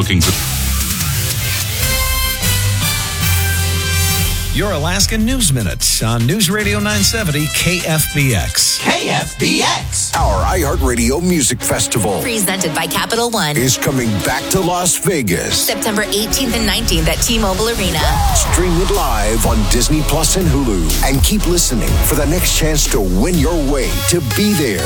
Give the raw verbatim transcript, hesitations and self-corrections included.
looking for... Your Alaska News Minute on News Radio nine seventy K F B X. K F B X. Our iHeartRadio Music Festival presented by Capital One is coming back to Las Vegas. September eighteenth and nineteenth at T-Mobile Arena. Stream it live on Disney Plus and Hulu. And keep listening for the next chance to win your way to be there.